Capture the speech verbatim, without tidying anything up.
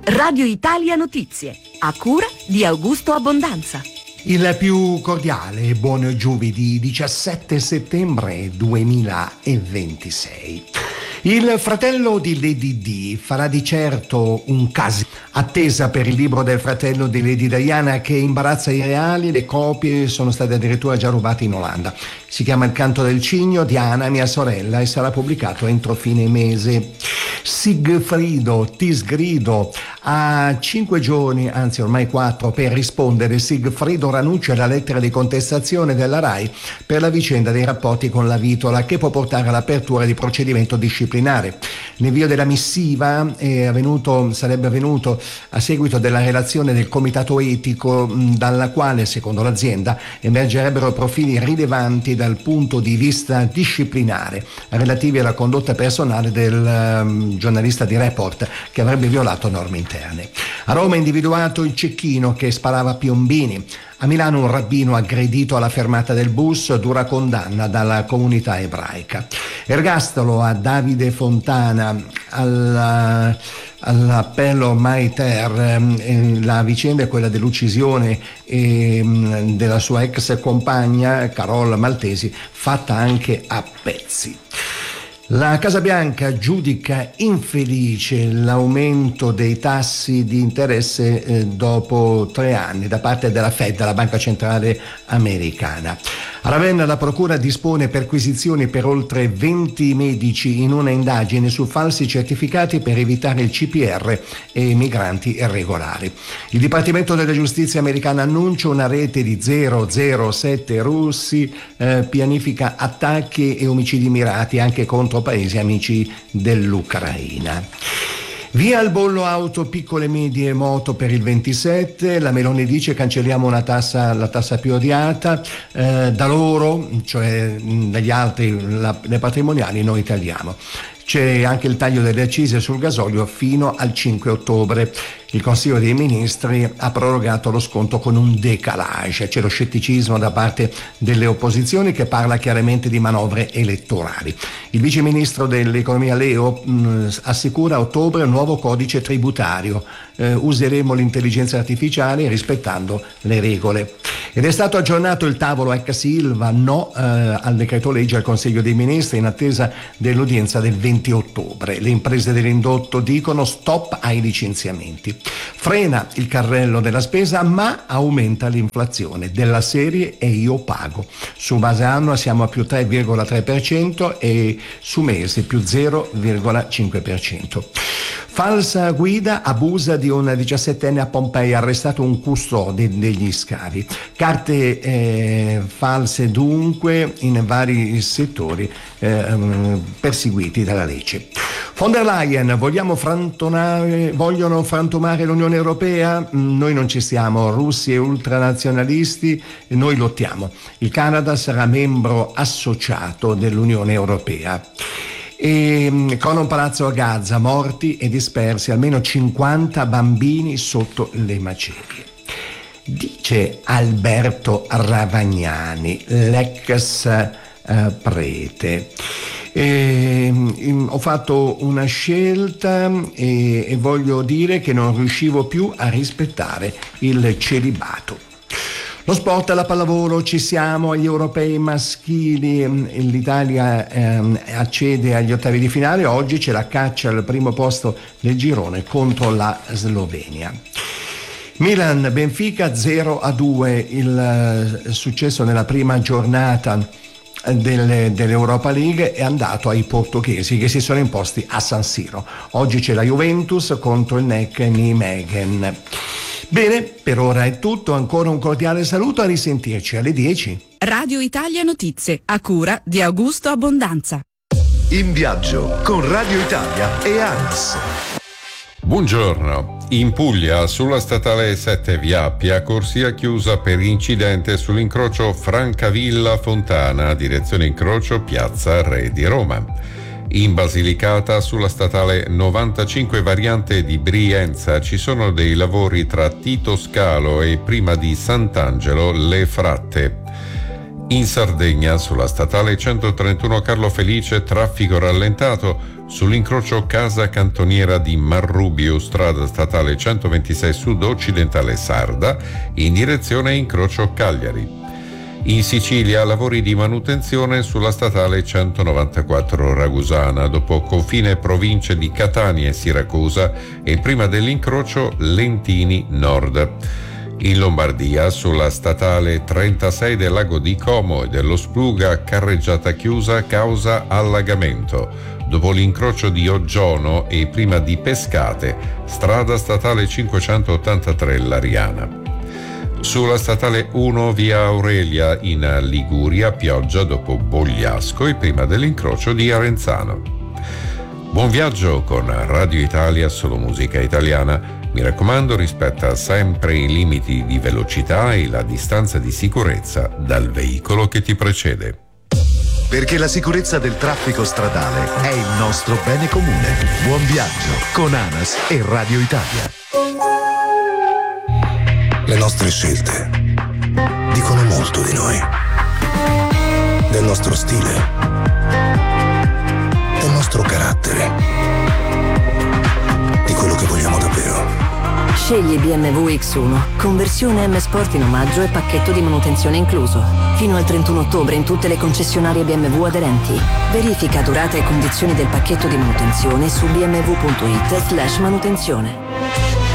Radio Italia Notizie, a cura di Augusto Abbondanza. Il più cordiale e buon giovedì diciassette settembre duemilaventisei. Il fratello di Lady Di farà di certo un caso. Attesa per il libro del fratello di Lady Diana che imbarazza i reali, le copie sono state addirittura già rubate in Olanda. Si chiama Il canto del cigno, Diana, mia sorella, e sarà pubblicato entro fine mese. Sigfrido Tisgrido ha cinque giorni, anzi ormai quattro, per rispondere. Sigfrido Ranucci alla lettera di contestazione della RAI per la vicenda dei rapporti con la Vitola, che può portare all'apertura di procedimento disciplinare. L'invio della missiva è avvenuto, sarebbe avvenuto a seguito della relazione del comitato etico, dalla quale, secondo l'azienda, emergerebbero profili rilevanti dal punto di vista disciplinare relativi alla condotta personale del um, giornalista di Report, che avrebbe violato norme interne. A Roma è individuato il cecchino che sparava piombini. A Milano un rabbino aggredito alla fermata del bus, dura condanna dalla comunità ebraica. Ergastolo a Davide Fontana alla, all'appello Mai Ter. La vicenda è quella dell'uccisione eh, della sua ex compagna Carol Maltesi, fatta anche a pezzi. La Casa Bianca giudica infelice l'aumento dei tassi di interesse eh, dopo tre anni da parte della Fed, la Banca Centrale Americana. A Ravenna la Procura dispone perquisizioni per oltre venti medici in una indagine su falsi certificati per evitare il C P R e migranti irregolari. Il Dipartimento della Giustizia americana annuncia una rete di zero zero sette russi, eh, pianifica attacchi e omicidi mirati anche contro paesi amici dell'Ucraina. Via il bollo auto, piccole, medie e moto per il ventisette. La Meloni dice cancelliamo una tassa, la tassa più odiata, eh, da loro, cioè dagli altri, la, le patrimoniali, noi tagliamo. C'è anche il taglio delle accise sul gasolio fino al cinque ottobre. Il Consiglio dei Ministri ha prorogato lo sconto con un decalage. C'è lo scetticismo da parte delle opposizioni, che parla chiaramente di manovre elettorali. Il vice ministro dell'economia Leo mh, assicura a ottobre un nuovo codice tributario. Eh, useremo l'intelligenza artificiale rispettando le regole. Ed è stato aggiornato il tavolo ex Ilva, no eh, al decreto legge al Consiglio dei Ministri in attesa dell'udienza del venti ottobre. Le imprese dell'indotto dicono stop ai licenziamenti. Frena il carrello della spesa, ma aumenta l'inflazione della serie e io pago. Su base annua siamo a più tre virgola tre per cento e su mese più zero virgola cinque per cento. Falsa guida, abusa di un diciassettenne a Pompei, arrestato un custode degli scavi. Carte eh, false dunque in vari settori eh, perseguiti dalla legge. Von der Leyen, vogliamo frantonare, vogliono frantumare l'Unione Europea? Noi non ci siamo, russi e ultranazionalisti, noi lottiamo. Il Canada sarà membro associato dell'Unione Europea. E crono un palazzo a Gaza, morti e dispersi, almeno cinquanta bambini sotto le macerie. Dice Alberto Ravagnani, l'ex eh, prete. E, ho fatto una scelta e, e voglio dire che non riuscivo più a rispettare il celibato. Lo sport, la pallavolo, ci siamo agli europei maschili, l'Italia ehm, accede agli ottavi di finale, oggi c'è la caccia al primo posto del girone contro la Slovenia. Milan Benfica zero a due, il eh, successo nella prima giornata Delle, dell'Europa League è andato ai portoghesi che si sono imposti a San Siro. Oggi c'è la Juventus contro il N E C Nijmegen. Bene, per ora è tutto, ancora un cordiale saluto, a risentirci alle dieci. Radio Italia Notizie, a cura di Augusto Abbondanza. In viaggio con Radio Italia e ANAS. Buongiorno. In Puglia, sulla statale sette via Appia, corsia chiusa per incidente sull'incrocio Francavilla Fontana, direzione incrocio Piazza Re di Roma. In Basilicata, sulla statale novantacinque variante di Brienza, ci sono dei lavori tra Tito Scalo e prima di Sant'Angelo Le Fratte. In Sardegna, sulla statale centotrentuno Carlo Felice, traffico rallentato sull'incrocio Casa Cantoniera di Marrubio, strada statale centoventisei sud-occidentale Sarda, in direzione incrocio Cagliari. In Sicilia, lavori di manutenzione sulla statale centonovantaquattro Ragusana, dopo confine province di Catania e Siracusa e prima dell'incrocio Lentini Nord. In Lombardia, sulla statale trentasei del lago di Como e dello Spluga, carreggiata chiusa causa allagamento, dopo l'incrocio di Oggiono e prima di Pescate, strada statale cinquecentottantatré Lariana. Sulla statale uno via Aurelia in Liguria, pioggia dopo Bogliasco e prima dell'incrocio di Arenzano. Buon viaggio con Radio Italia, solo musica italiana. Mi raccomando, rispetta sempre i limiti di velocità e la distanza di sicurezza dal veicolo che ti precede. Perché la sicurezza del traffico stradale è il nostro bene comune. Buon viaggio con ANAS e Radio Italia. Le nostre scelte dicono molto di noi, del nostro stile, del nostro carattere, di quello che vogliamo davvero. Scegli B M W X uno, conversione M Sport in omaggio e pacchetto di manutenzione incluso. Fino al trentuno ottobre in tutte le concessionarie B M W aderenti. Verifica durata e condizioni del pacchetto di manutenzione su b m w punto i t slash manutenzione.